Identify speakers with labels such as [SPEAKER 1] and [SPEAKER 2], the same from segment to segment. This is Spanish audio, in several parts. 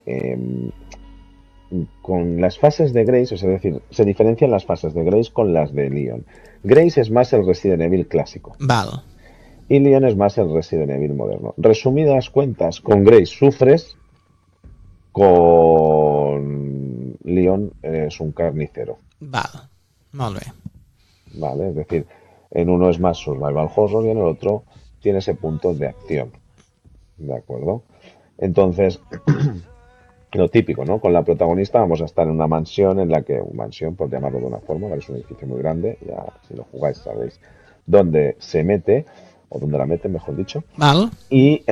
[SPEAKER 1] con las fases de Grace, o sea, es decir, se diferencian las fases de Grace con las de Leon. Grace es más el Resident Evil clásico
[SPEAKER 2] Val.
[SPEAKER 1] y Leon es más el Resident Evil moderno. Resumidas cuentas, con Grace sufres, con Leon es un carnicero,
[SPEAKER 2] Val. Molt bé.
[SPEAKER 1] ¿vale? Es decir, en uno es más survival horror y en el otro tiene ese punto de acción, ¿de acuerdo? Entonces, lo típico, ¿no? Con la protagonista vamos a estar en una mansión en la que, mansión por llamarlo de una forma, ¿vale? Es un edificio muy grande, ya si lo jugáis sabéis dónde se mete, o dónde la mete, mejor dicho,
[SPEAKER 2] Val.
[SPEAKER 1] y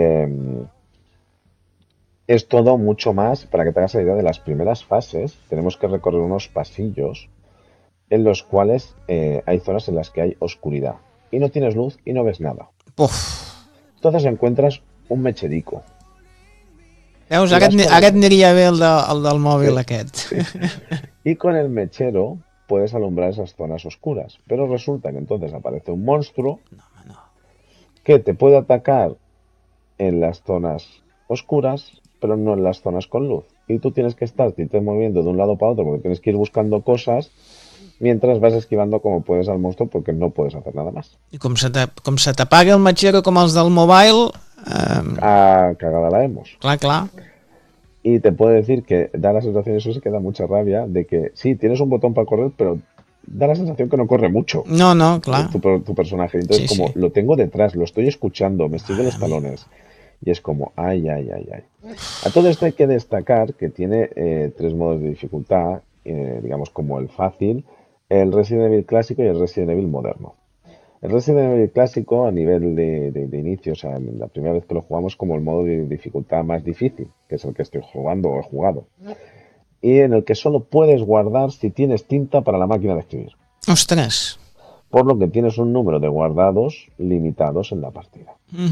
[SPEAKER 1] es todo mucho más, para que te hagas la idea de las primeras fases, tenemos que recorrer unos pasillos en los cuales hay zonas en las que hay oscuridad, y no tienes luz y no ves nada.
[SPEAKER 2] Uf.
[SPEAKER 1] Entonces encuentras un mecherico,
[SPEAKER 2] Veus,
[SPEAKER 1] y vas con
[SPEAKER 2] ara et
[SPEAKER 1] el...
[SPEAKER 2] aniria bé el del mòbil
[SPEAKER 1] Sí,
[SPEAKER 2] aquest.
[SPEAKER 1] sí. Y con el mechero puedes alumbrar esas zonas oscuras. Pero resulta que entonces aparece un monstruo
[SPEAKER 2] No, home, no.
[SPEAKER 1] que te puede atacar en las zonas oscuras, pero no en las zonas con luz. Y tú tienes que estar te moviendo de un lado para otro porque tienes que ir buscando cosas mientras vas esquivando como puedes al monstruo porque no puedes hacer nada más.
[SPEAKER 2] I com se t'apaga el matxero com els del mobile,
[SPEAKER 1] Ah, cagada la hemos.
[SPEAKER 2] clar, clar.
[SPEAKER 1] Y te puedo decir que da la sensación, eso sí que da mucha rabia, de que sí, tienes un botón para correr, pero da la sensación que no corre mucho.
[SPEAKER 2] No, no, clar.
[SPEAKER 1] Tu personaje. Entonces,
[SPEAKER 2] Sí,
[SPEAKER 1] como
[SPEAKER 2] sí.
[SPEAKER 1] lo tengo detrás, lo estoy escuchando, me sigue
[SPEAKER 2] Mare
[SPEAKER 1] los
[SPEAKER 2] meva.
[SPEAKER 1] talones. Y es como, ay, ay, ay, ay. A todo esto hay que destacar que tiene tres modos de dificultad, digamos como el fácil, el Resident Evil clásico y el Resident Evil moderno. El Resident Evil clásico a nivel de inicio, o sea, la primera vez que lo jugamos como el modo de dificultad más difícil, que es el que estoy jugando o he jugado, y en el que solo puedes guardar si tienes tinta para la máquina de escribir,
[SPEAKER 2] Ostres.
[SPEAKER 1] por lo que tienes un número de guardados limitados en la partida.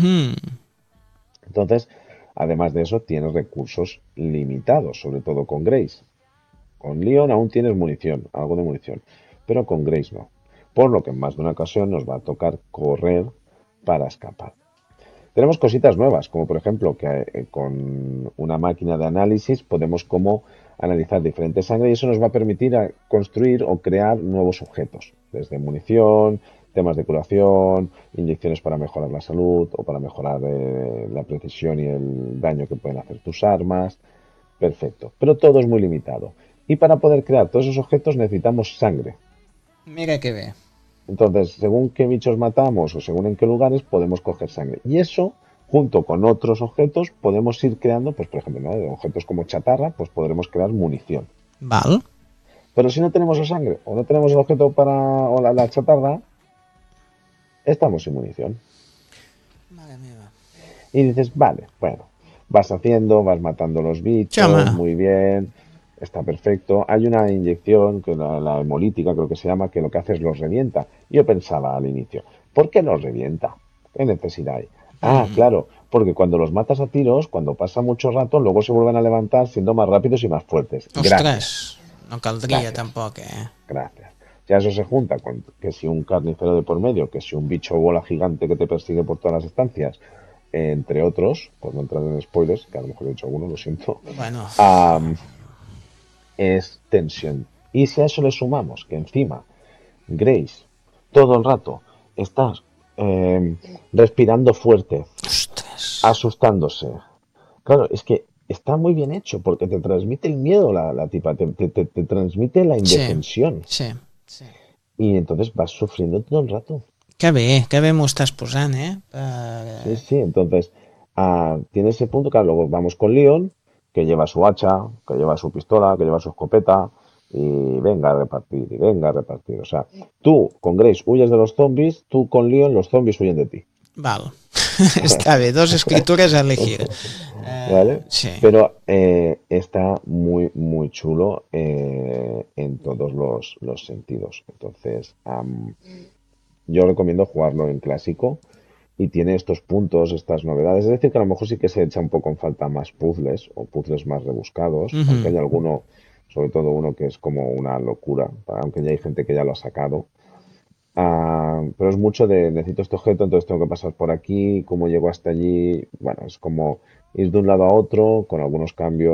[SPEAKER 1] Entonces, además de eso, tienes recursos limitados, sobre todo con Grace. Con Leon aún tienes munición, algo de munición, pero con Grace no. Por lo que en más de una ocasión nos va a tocar correr para escapar. Tenemos cositas nuevas, como por ejemplo que con una máquina de análisis podemos como analizar diferente sangre y eso nos va a permitir construir o crear nuevos objetos, desde munición, temas de curación, inyecciones para mejorar la salud o para mejorar la precisión y el daño que pueden hacer tus armas. Perfecto, pero todo es muy limitado. Y para poder crear todos esos objetos necesitamos sangre.
[SPEAKER 2] Mira que bé.
[SPEAKER 1] Entonces, según qué bichos matamos o según en qué lugares, podemos coger sangre. Y eso, junto con otros objetos, podemos ir creando, pues por ejemplo, ¿no? De objetos como chatarra, pues podremos crear munición.
[SPEAKER 2] Val.
[SPEAKER 1] Pero si no tenemos la sangre o no tenemos el objeto para o la chatarra, estamos sin munición.
[SPEAKER 2] Mare meva.
[SPEAKER 1] Y dices, vale, bueno, vas haciendo, vas matando los
[SPEAKER 2] Sí, home.
[SPEAKER 1] bichos, muy bien, está perfecto. Hay una inyección, que la hemolítica creo que se llama, que lo que hace es los revienta. Yo pensaba al inicio, ¿por qué los revienta? ¿Qué necesidad hay? Ah, claro, porque cuando los matas a tiros, cuando pasa mucho rato, luego se vuelven a levantar siendo más rápidos y más fuertes.
[SPEAKER 2] Ostres.
[SPEAKER 1] Gracias,
[SPEAKER 2] No caldria
[SPEAKER 1] gracias,
[SPEAKER 2] tampoc, eh?
[SPEAKER 1] gracias. Ya eso se junta con que si un carnicero de por medio, que si un bicho bola gigante que te persigue por todas las estancias, entre otros, por no entrar en spoilers, que a lo mejor he dicho alguno, lo siento,
[SPEAKER 2] Bueno.
[SPEAKER 1] es tensión. Y si a eso le sumamos que encima Grace todo el rato está respirando fuerte,
[SPEAKER 2] Ostres.
[SPEAKER 1] asustándose, claro, es que está muy bien hecho porque te transmite el miedo la tipa, te transmite la
[SPEAKER 2] Sí,
[SPEAKER 1] indefensión
[SPEAKER 2] sí, sí.
[SPEAKER 1] y entonces vas sufriendo todo el rato.
[SPEAKER 2] Que bé m'ho estàs posant, eh?
[SPEAKER 1] Sí, sí, entonces tiene ese punto, claro, luego vamos con Leon, que lleva su hacha, que lleva su pistola, que lleva su escopeta, y venga a repartir, y venga a repartir. O sea, tú con Grace huyes de los zombies, tú con Leon los zombies huyen de ti,
[SPEAKER 2] Val. Està bé, dos escritures a elegir.
[SPEAKER 1] ¿vale?
[SPEAKER 2] Sí.
[SPEAKER 1] Pero está muy, muy chulo en todos los sentidos. Entonces, yo recomiendo jugarlo en clásico y tiene estos puntos, estas novedades. Es decir, que a lo mejor sí que se echa un poco en falta más puzzles o puzzles más rebuscados, aunque hay alguno, sobre todo uno que es como una locura, aunque ya hay gente que ya lo ha sacado. Pero es mucho de necesito este objeto, entonces tengo que pasar por aquí, cómo llego hasta allí. Bueno, es como ir de un lado a otro con algunos cambios